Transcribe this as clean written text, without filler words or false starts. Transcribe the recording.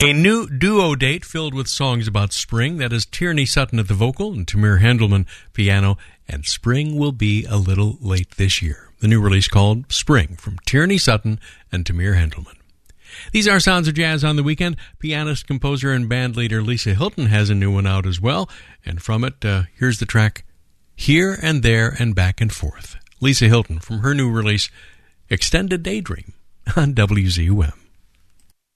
A new duo date filled with songs about spring. That is Tierney Sutton at the vocal and Tamir Handelman piano. And Spring Will Be a Little Late This Year. The new release called Spring from Tierney Sutton and Tamir Handelman. These are Sounds of Jazz on the Weekend. Pianist, composer, and band leader Lisa Hilton has a new one out as well. And from it, here's the track Here and There and Back and Forth. Lisa Hilton from her new release, Extended Daydream on WZUM.